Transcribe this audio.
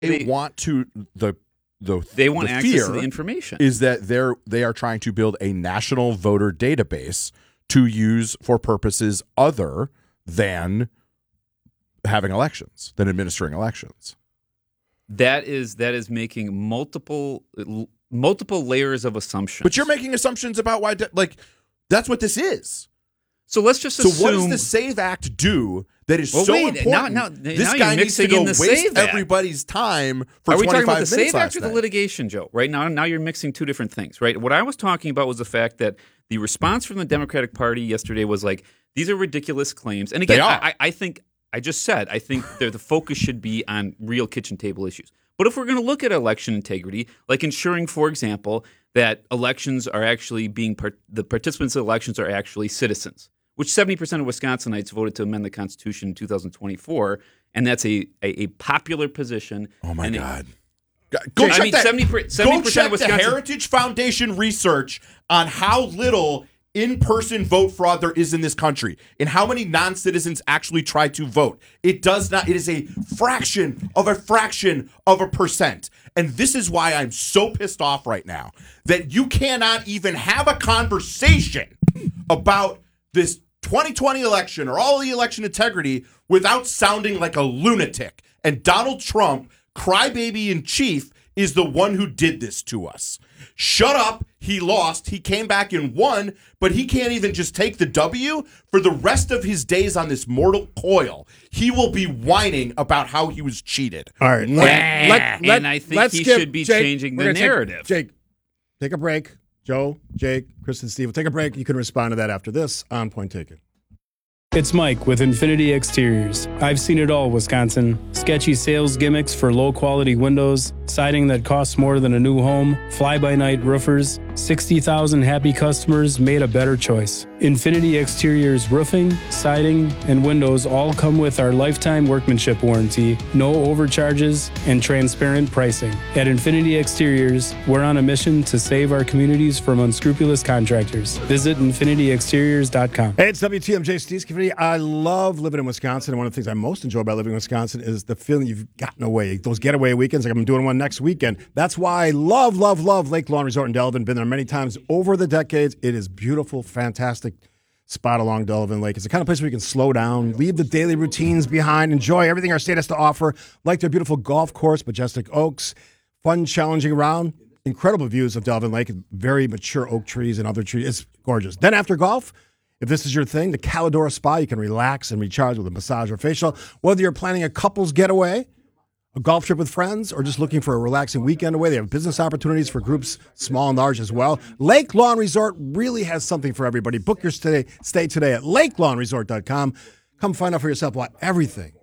they want to they want the access fear to the information. is that they are trying to build a national voter database to use for purposes other than having elections, than administering elections. That is making multiple layers of assumptions. But you're making assumptions about why, that's what this is. So let's just assume. So what does the SAVE Act do that is so important? Now this guy needs to go waste everybody's time for 25 minutes. Are we talking about the SAVE Act or night? the litigation, Joe? Right now you're mixing two different things, right? What I was talking about was the fact that the response from the Democratic Party yesterday was like, these are ridiculous claims. And again, I think the focus should be on real kitchen table issues. But if we're going to look at election integrity, like ensuring, for example, that elections are actually the participants of elections are actually citizens, which 70% of Wisconsinites voted to amend the Constitution in 2024, and that's a popular position. Oh my God! Go check that. 70% go check of Wisconsin. The Heritage Foundation research on how little in-person vote fraud there is in this country and how many non-citizens actually try to vote. It does not. It is a fraction of a percent. And this is why I'm so pissed off right now that you cannot even have a conversation about this 2020 election or all the election integrity without sounding like a lunatic. And Donald Trump, crybaby in chief, is the one who did this to us. Shut up. He lost. He came back and won, but he can't even just take the W for the rest of his days on this mortal coil. He will be whining about how he was cheated. All right. And I think he should be changing the narrative. Jake, take a break. Joe, Jake, Chris, and Steve, we'll take a break. You can respond to that after this on Point Taken. It's Mike with Infinity Exteriors. I've seen it all, Wisconsin. Sketchy sales gimmicks for low-quality windows, siding that costs more than a new home, fly-by-night roofers. 60,000 happy customers made a better choice. Infinity Exteriors roofing, siding, and windows all come with our lifetime workmanship warranty, no overcharges, and transparent pricing. At Infinity Exteriors, we're on a mission to save our communities from unscrupulous contractors. Visit infinityexteriors.com. Hey, it's WTMJ Steve's Community. I love living in Wisconsin, and one of the things I most enjoy about living in Wisconsin is the feeling you've gotten away. Those getaway weekends, like I'm doing one next weekend. That's why I love Lake Lawn Resort in Delavan. Been there many times over the decades. It is beautiful, fantastic spot along Delavan Lake. It's the kind of place where you can slow down, leave the daily routines behind, enjoy everything our state has to offer, like their beautiful golf course, Majestic Oaks, fun, challenging round, incredible views of Delavan Lake, very mature oak trees and other trees. It's gorgeous. Then after golf, if this is your thing, the Caladora Spa, you can relax and recharge with a massage or facial. Whether you're planning a couple's getaway, a golf trip with friends, or just looking for a relaxing weekend away, they have business opportunities for groups small and large as well. Lake Lawn Resort really has something for everybody. Book your stay today at lakelawnresort.com. Come find out for yourself why everything